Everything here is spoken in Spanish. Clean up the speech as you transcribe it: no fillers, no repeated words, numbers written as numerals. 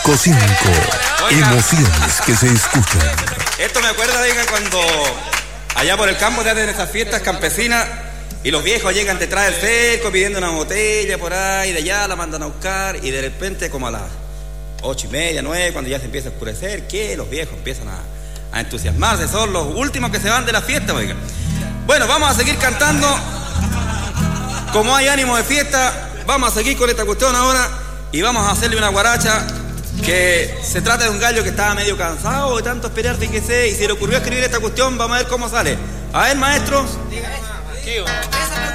5, emociones que se escuchan. Esto me acuerda, diga, cuando allá por el campo se hacen esas fiestas campesinas y los viejos llegan detrás del cerco pidiendo una botella por ahí, de allá la mandan a buscar y de repente como a las 8:30, 9, cuando ya se empieza a oscurecer, que los viejos empiezan a entusiasmarse, son los últimos que se van de la fiesta, oiga. Bueno, vamos a seguir cantando. Como hay ánimo de fiesta, vamos a seguir con esta cuestión ahora y vamos a hacerle una guaracha que se trata de un gallo que estaba medio cansado de tanto esperar, fíjese, y se le ocurrió escribir esta cuestión. Vamos a ver cómo sale. A ver, maestros.